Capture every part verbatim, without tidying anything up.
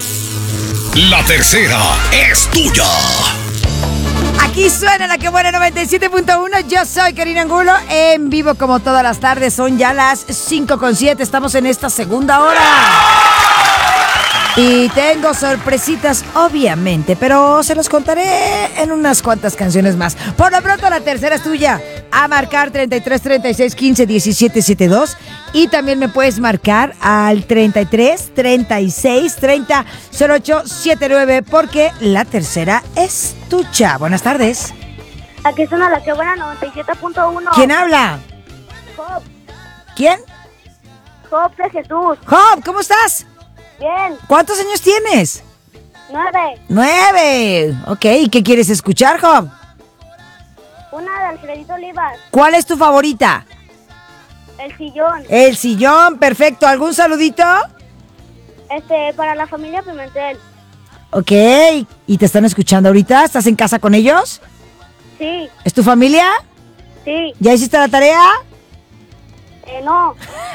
La tercera es tuya. Aquí suena la que buena noventa y siete punto uno. Yo soy Karina Angulo, en vivo como todas las tardes. Son ya las cinco con siete. Estamos en esta segunda hora. Y tengo sorpresitas, obviamente, pero se los contaré en unas cuantas canciones más. Por lo pronto, la tercera es tuya. A marcar treinta y tres, treinta y seis, quince, diecisiete, setenta y dos. Y también me puedes marcar al treinta y tres, treinta y seis, treinta, cero ocho, setenta y nueve, porque la tercera es tuya. Buenas tardes. Aquí suena la que buena noventa y siete punto uno. ¿Quién habla? Job. ¿Quién? Job de Jesús. Job, ¿cómo estás? Bien. ¿Cuántos años tienes? Nueve. Nueve. Ok, ¿y qué quieres escuchar, Job? Una de Alfredito Olivas. ¿Cuál es tu favorita? El sillón. El sillón, perfecto. ¿Algún saludito? Este, para la familia Pimentel. Ok, ¿y te están escuchando ahorita? ¿Estás en casa con ellos? Sí. ¿Es tu familia? Sí. ¿Ya hiciste la tarea? Eh, no.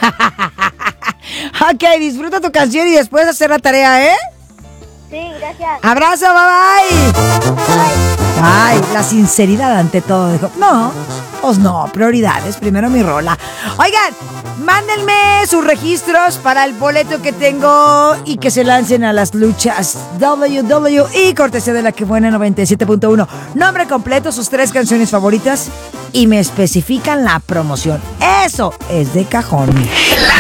Ok, disfruta tu canción y después hacer la tarea, ¿eh? Sí, gracias. Abrazo, bye bye. Bye. Ay, la sinceridad ante todo. Dijo, no, pues no, prioridades. Primero mi rola. Oigan, mándenme sus registros para el boleto que tengo y que se lancen a las luchas W W E, cortesía de la que buena noventa y siete punto uno. Nombre completo, sus tres canciones favoritas y me especifican la promoción. Eso es de cajón. La